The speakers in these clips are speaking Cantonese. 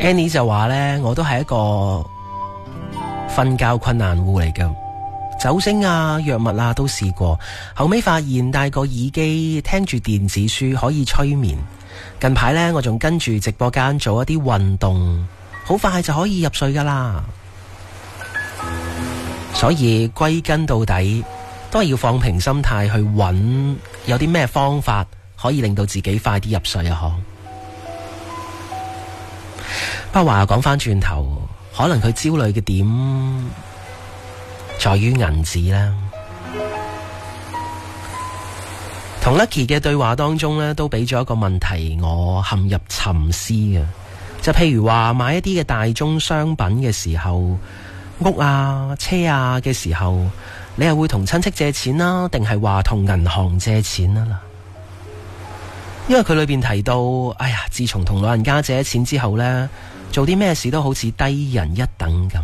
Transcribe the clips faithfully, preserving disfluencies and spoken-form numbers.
Annie 就話呢，我都係一個瞓覺困難戶嚟㗎，酒精啊、藥物啊都試過，後尾發現戴個耳機聽住電子書可以催眠。近排呢，我仲跟住直播間做一啲運動，好快就可以入睡㗎啦。所以歸根到底，都係要放平心態去揾有啲咩方法可以令到自己快啲入睡啊！嗬。不過話講返轉頭，可能佢焦慮嘅點在於銀紙啦。同 Lucky 嘅對話當中呢，都俾咗一個問題我陷入沉思嘅，就譬如話買一啲嘅大宗商品嘅時候，屋啊、車啊嘅時候，你係會同親戚借錢啦，定係話同銀行借錢啊啦？因為佢裏邊提到，哎呀，自從同老人家借咗錢之後呢，做啲咩事都好似低人一等咁，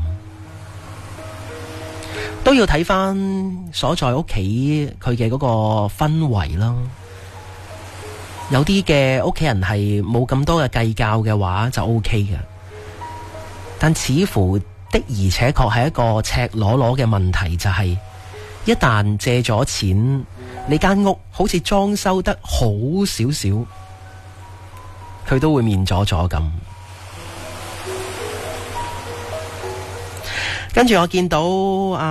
都要睇翻所在屋企佢嘅嗰個氛圍啦。有啲嘅屋企人係冇咁多嘅計較嘅話就 OK 嘅，但似乎的而且確係一個赤裸裸嘅問題，就係一旦借咗錢，你間屋好似裝修得好少少，佢都會面阻阻咁。跟住我見到啊